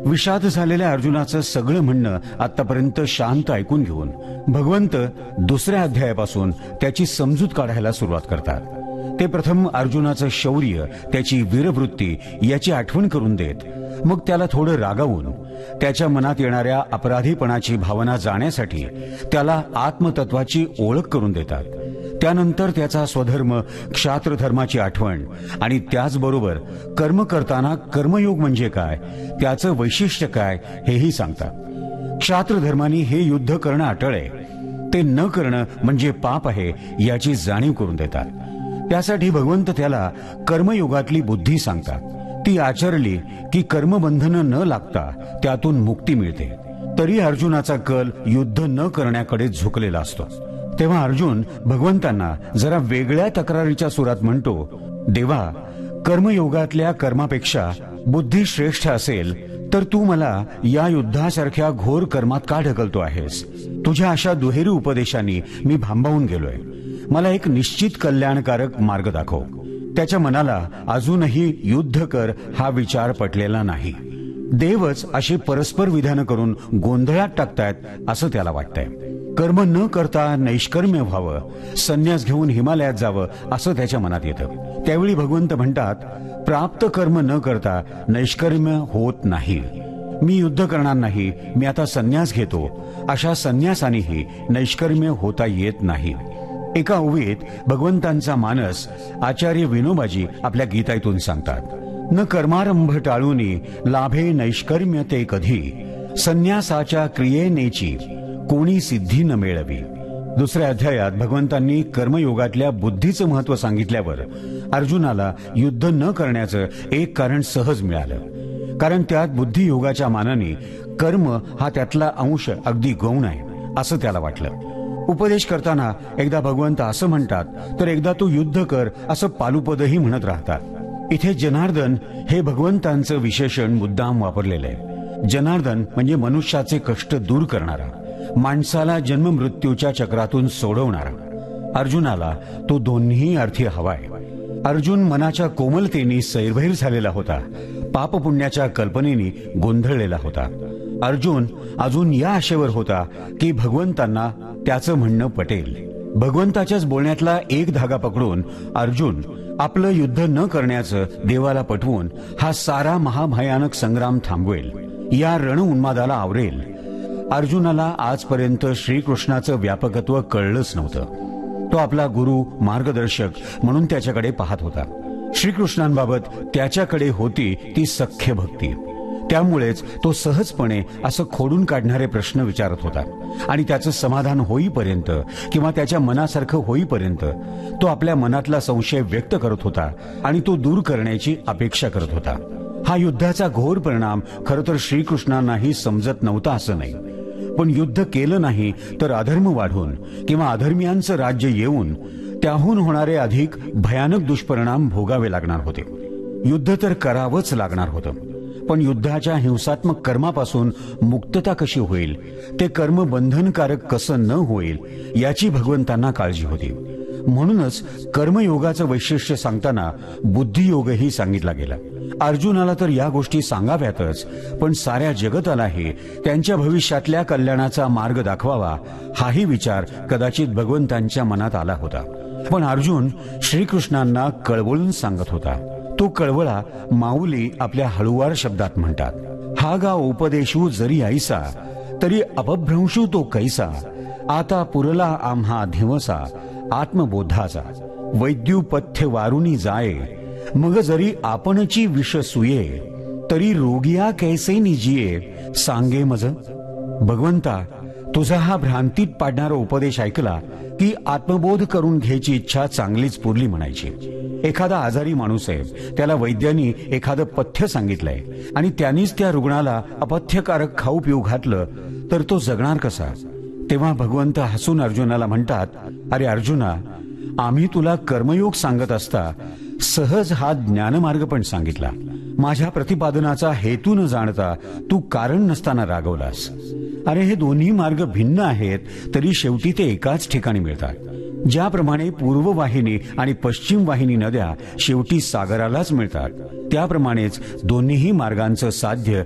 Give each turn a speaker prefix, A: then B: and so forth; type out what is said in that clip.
A: विषाद झालेल्या अर्जुनाचं सगळं म्हणणं आतापर्यंत शांत ऐकून घेऊन भगवंत दुसऱ्या अध्यायापासून त्याची समजूत काढायला सुरुवात करतात. ते प्रथम अर्जुनाचं शौर्य, त्याची वीरवृत्ती याची आठवण करून देत मग त्याला थोडं रागावून त्याच्या मनात येणाऱ्या अपराधीपणाची भावना जाण्यासाठी त्याला आत्मतत्वाची ओळख करून देतात. त्यानंतर त्याचा स्वधर्म क्षात्रधर्माची आठवण आणि त्याचबरोबर कर्म करताना कर्मयोग म्हणजे काय, त्याचं वैशिष्ट्य काय हेही सांगतात. क्षात्रधर्मानी हे युद्ध करणं अटळ आहे, ते न करणं म्हणजे पाप आहे याची जाणीव करून देतात. त्यासाठी भगवंत त्याला कर्मयोगातली बुद्धी सांगतात. ती आचरली की कर्मबंधनं न लागता त्यातून मुक्ती मिळते. तरी अर्जुनाचा कल युद्ध न करण्याकडे झुकलेला असतो. तेव्हा अर्जुन भगवंतांना जरा वेगळ्या तक्रारीच्या सुरात म्हणतो, देवा, कर्मयोगातल्या कर्मापेक्षा बुद्धी श्रेष्ठ असेल तर तू मला या युद्धासारख्या घोर कर्मात का ढकलतो आहेस? तुझ्या अशा दुहेरी उपदेशांनी मी भांबावून गेलोय. मला एक निश्चित कल्याणकारक मार्ग दाखव. त्याच्या मनाला अजूनही युद्ध कर हा विचार पटलेला नाही. देवच अशी परस्पर विधानं करून गोंधळात टाकतायत असं त्याला वाटतंय. कर्म न करता नैष्कर्म्य व्हावं, संन्यास घेऊन हिमालयात जावं असं त्याच्या मनात येतं. त्यावेळी भगवंत म्हणतात, प्राप्त कर्म न करता नैष्कर्म्य होत नाही. मी युद्ध करणार नाही, मी आता संन्यास घेतो. अशा संन्यासानेही नैष्कर्म्य होता येत नाही. एका ओवीत भगवंतांचा मानस आचार्य विनोबाजी आपल्या गीतातून सांगतात, न कर्मारंभ टाळूनी लाभे नैष्कर्म्य ते कधी, संन्यासाच्या क्रियेनेची कोणी सिद्धी न मिळवी. दुसऱ्या अध्यायात भगवंतांनी कर्मयोगातल्या बुद्धीचं महत्व सांगितल्यावर अर्जुनाला युद्ध न करण्याचं एक कारण सहज मिळालं. कारण त्यात बुद्धियोगाच्या मानाने कर्म हा त्यातला अंश अगदी गौण आहे असं त्याला वाटलं. उपदेश करताना एकदा भगवंत असं म्हणतात तर एकदा तू युद्ध कर असं पालुपदही म्हणत राहतात. इथे जनार्दन हे भगवंतांचं विशेषण मुद्दाम वापरलेलं आहे. जनार्दन म्हणजे मनुष्याचे कष्ट दूर करणारा, माणसाला जन्म मृत्यूच्या चक्रातून सोडवणारा. अर्जुनाला तो दोन्ही अर्थी हवाय. अर्जुन मनाच्या कोमलतेने सैरभैर झालेला होता, पापपुण्याच्या कल्पनेने गोंधळलेला होता. अर्जुन अजून या आशेवर होता की भगवंतांना त्याचं म्हणणं पटेल. भगवंताच्याच बोलण्यातला एक धागा पकडून अर्जुन आपलं युद्ध न करण्याचं देवाला पटवून हा सारा महाभयानक संग्राम थांबवेल, या रण उन्मादाला आवरेल. अर्जुनाला आजपर्यंत श्रीकृष्णाचं व्यापकत्व कळलंच नव्हतं. तो आपला गुरु, मार्गदर्शक म्हणून त्याच्याकडे पाहत होता. श्रीकृष्णांबाबत त्याच्याकडे होती ती सख्य भक्ती. त्यामुळेच तो सहजपणे असं खोडून काढणारे प्रश्न विचारत होता आणि त्याचं समाधान होईपर्यंत किंवा त्याच्या मनासारखं होईपर्यंत तो आपल्या मनातला संशय व्यक्त करत होता आणि तो दूर करण्याची अपेक्षा करत होता. हा युद्धाचा घोर परिणाम खरं तर श्रीकृष्णांनाही समजत नव्हता असं नाही. पण युद्ध केलं नाही तर अधर्म वाढून किंवा अधर्मियांचं राज्य येऊन त्याहून होणारे अधिक भयानक दुष्परिणाम भोगावे लागणार होते. युद्ध तर करावंच लागणार होतं. पण युद्धाच्या हिंसात्मक कर्मापासून मुक्तता कशी होईल, ते कर्म बंधनकारक कसं न होईल याची भगवंतांना काळजी होती. म्हणूनच कर्मयोगाचं वैशिष्ट्य सांगताना बुद्धियोगही सांगितला गेला. अर्जुनाला तर या गोष्टी सांगाव्यातच, पण साऱ्या जगतालाही त्यांच्या भविष्यातल्या कल्याणाचा मार्ग दाखवावा हाही विचार कदाचित भगवंतांच्या मनात आला होता. पण अर्जुन श्रीकृष्णांना कळवळून सांगत होता. तो कळवळा माऊली आपल्या हळुवार शब्दात म्हणतात, हा गा उपदेशू जरी ऐसा तरी अपभ्रंशू तो कैसा, आता पुरला आम्हा धिवसा आत्मबोधाचा, वैद्युपथ्य वारुनी जाये, मग जरी आपणची विष सुये, तरी रोगिया कैसे निजिये सांगे मज. भगवंता, तुझा हा भ्रांतीत पाडणारा उपदेश ऐकला की आत्मबोध करून घ्यायची इच्छा चांगलीच पुरली म्हणायची. एखादा आजारी माणूस आहे, त्याला वैद्यांनी एखादं पथ्य सांगितलंय आणि त्यांनीच त्या रुग्णाला अपथ्यकारक खाऊ पिऊ घातलं तर तो जगणार कसा? तेव्हा भगवंत हसून अर्जुनाला म्हणतात, अरे अर्जुना, आम्ही तुला कर्मयोग सांगत असता सहज हा ज्ञानमार्ग पण सांगितला. माझ्या प्रतिपादनाचा हेतू न जाणता तू कारण नसताना रागवलास. अरे हे दोन्ही मार्ग भिन्न आहेत तरी शेवटी ते एकाच ठिकाणी मिळतात. ज्याप्रमाणे पूर्व वाहिनी आणि पश्चिम वाहिनी नद्या शेवटी सागरालाच मिळतात, त्याप्रमाणेच दोन्हीही मार्गांचं साध्य